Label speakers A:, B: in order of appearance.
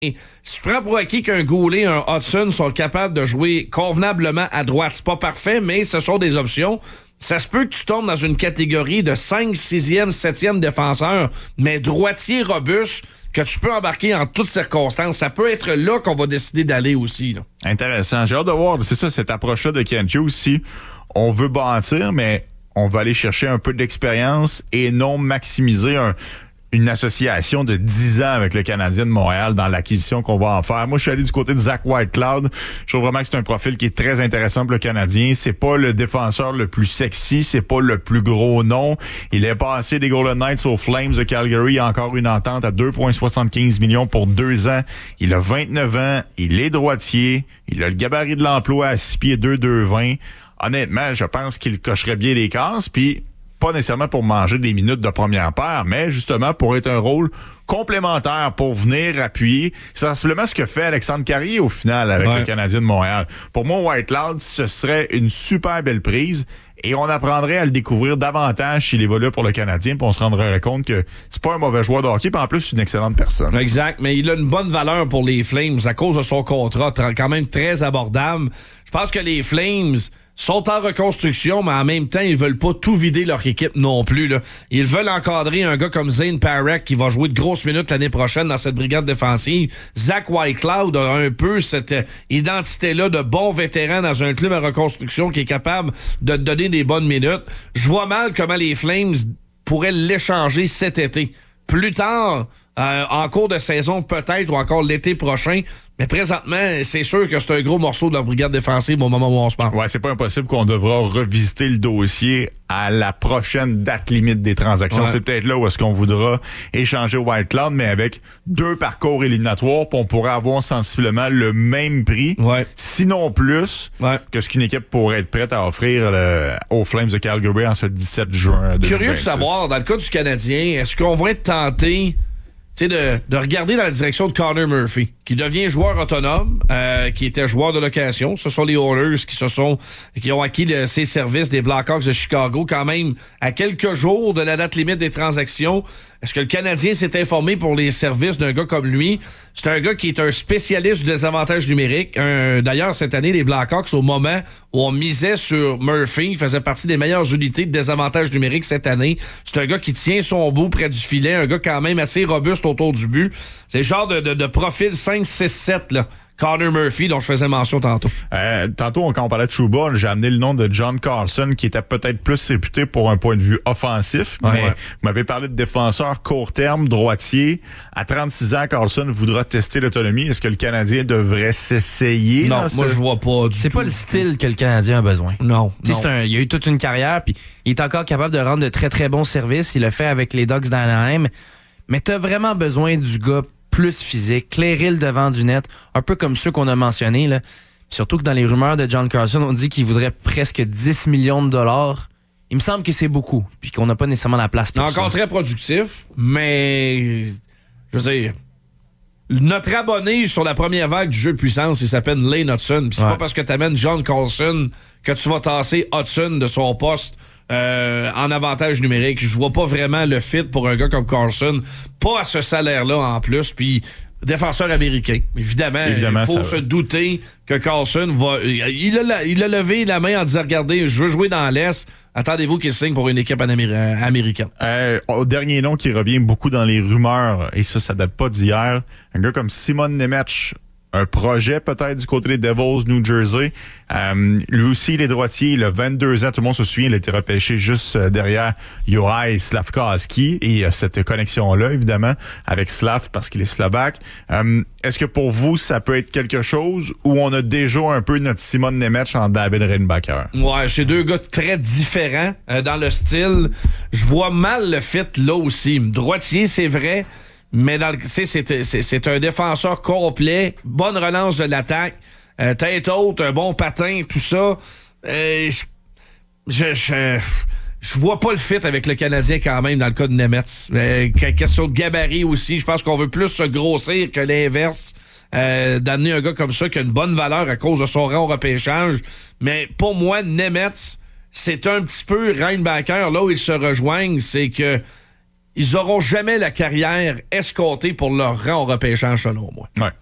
A: Si tu prends pour acquis qu'un Goulet, un Hudson sont capables de jouer convenablement à droite, c'est pas parfait, mais ce sont des options. Ça se peut que tu tombes dans une catégorie de 5, 6e, 7e défenseur, mais droitier robuste, que tu peux embarquer en toutes circonstances. Ça peut être là qu'on va décider d'aller aussi. Là.
B: Intéressant. J'ai hâte de voir, c'est ça, cette approche-là de Kent Hughes. Si on veut bâtir, mais on va aller chercher un peu d'expérience et non maximiser une association de 10 ans avec le Canadien de Montréal dans l'acquisition qu'on va en faire. Moi, je suis allé du côté de Zach Whitecloud. Je trouve vraiment que c'est un profil qui est très intéressant pour le Canadien. C'est pas le défenseur le plus sexy, c'est pas le plus gros nom. Il est passé des Golden Knights aux Flames de Calgary, encore une entente à 2,75 millions pour 2 ans. Il a 29 ans, il est droitier, il a le gabarit de l'emploi à 6 pieds 2, 2,20. Honnêtement, je pense qu'il cocherait bien les cases, puis pas nécessairement pour manger des minutes de première paire, mais justement pour être un rôle complémentaire, pour venir appuyer. C'est simplement ce que fait Alexandre Carrier au final avec le Canadien de Montréal. Pour moi, Whitecloud, ce serait une super belle prise et on apprendrait à le découvrir davantage s'il évolue pour le Canadien, puis on se rendrait compte que c'est pas un mauvais joueur de hockey, puis en plus, c'est une excellente personne.
A: Exact, mais il a une bonne valeur pour les Flames à cause de son contrat, quand même très abordable. Je pense que les Flames sont en reconstruction, mais en même temps, ils veulent pas tout vider leur équipe non plus. Là. Ils veulent encadrer un gars comme Zane Parekh qui va jouer de grosses minutes l'année prochaine dans cette brigade défensive. Zach Whitecloud a un peu cette identité-là de bon vétéran dans un club en reconstruction qui est capable de te donner des bonnes minutes. Je vois mal comment les Flames pourraient l'échanger cet été. Plus tard, en cours de saison peut-être, ou encore l'été prochain. Mais présentement, c'est sûr que c'est un gros morceau de leur brigade défensive au moment où on se parle.
B: Ouais, c'est pas impossible qu'on devra revisiter le dossier à la prochaine date limite des transactions. Ouais. C'est peut-être là où est-ce qu'on voudra échanger Whitecloud, mais avec 2 parcours éliminatoires, puis on pourrait avoir sensiblement le même prix, sinon plus, que ce qu'une équipe pourrait être prête à offrir aux Flames de Calgary en ce 17 juin 2026.
A: Curieux de savoir, dans le cas du Canadien, est-ce qu'on va être tenté de regarder dans la direction de Connor Murphy, qui devient joueur autonome, qui était joueur de location. Ce sont les Oilers qui ont acquis ses services des Blackhawks de Chicago quand même à quelques jours de la date limite des transactions. Est-ce que le Canadien s'est informé pour les services d'un gars comme lui? C'est un gars qui est un spécialiste du désavantage numérique. D'ailleurs, cette année, les Blackhawks, au moment où on misait sur Murphy, faisait partie des meilleures unités de désavantage numérique cette année. C'est un gars qui tient son bout près du filet, un gars quand même assez robuste autour du but. C'est le genre de profil 5-6-7, là. Connor Murphy, dont je faisais mention tantôt.
B: Tantôt, quand on parlait de Trouba, j'ai amené le nom de John Carlson, qui était peut-être plus réputé pour un point de vue offensif, mais vous m'avez parlé de défenseur court terme, droitier. À 36 ans, Carlson voudra tester l'autonomie. Est-ce que le Canadien devrait s'essayer?
A: Non, moi, je vois pas du tout.
C: C'est pas le style que le Canadien a besoin.
A: Non.
C: Il a eu toute une carrière, puis il est encore capable de rendre de très, très bons services. Il le fait avec les Ducks d'Anaheim. Mais t'as vraiment besoin du gars plus physique, clairer le devant du net, un peu comme ceux qu'on a mentionnés. Là. Surtout que dans les rumeurs de John Carlson, on dit qu'il voudrait presque 10 millions de dollars. Il me semble que c'est beaucoup, puis qu'on n'a pas nécessairement la place pour ça.
A: Encore très productif, mais je veux dire, notre abonné sur la première vague du jeu de puissance, il s'appelle Lane Hudson. Puis c'est pas parce que tu amènes John Carlson que tu vas tasser Hudson de son poste en avantage numérique. Je vois pas vraiment le fit pour un gars comme Carlson. Pas à ce salaire-là en plus. Puis défenseur américain. Évidemment il faut se douter que Carlson va... Il a levé la main en disant, regardez, je veux jouer dans l'Est. Attendez-vous qu'il signe pour une équipe américaine.
B: Au dernier nom qui revient beaucoup dans les rumeurs, et ça date pas d'hier, un gars comme Simon Nemec, un projet peut-être du côté des Devils, New Jersey. Lui aussi, il est droitier, il a 22 ans. Tout le monde se souvient, il a été repêché juste derrière Juraj Slafkovský. Et il y a cette connexion-là, évidemment, avec Slav parce qu'il est slovaque. Est-ce que pour vous, ça peut être quelque chose où on a déjà un peu notre Simon Nemec en David Reinbacher? Ouais,
A: c'est 2 gars très différents dans le style. Je vois mal le fit là aussi. Droitier, c'est vrai. Mais c'est un défenseur complet, bonne relance de l'attaque, tête haute, un bon patin, tout ça. Je vois pas le fit avec le Canadien quand même dans le cas de Nemec. Question de gabarit aussi, je pense qu'on veut plus se grossir que l'inverse. D'amener un gars comme ça qui a une bonne valeur à cause de son rang au repêchage. Mais pour moi, Nemec, c'est un petit peu Reinbacher, là où ils se rejoignent, c'est que ils auront jamais la carrière escomptée pour leur rang au repêchage, selon moi.
B: Ouais.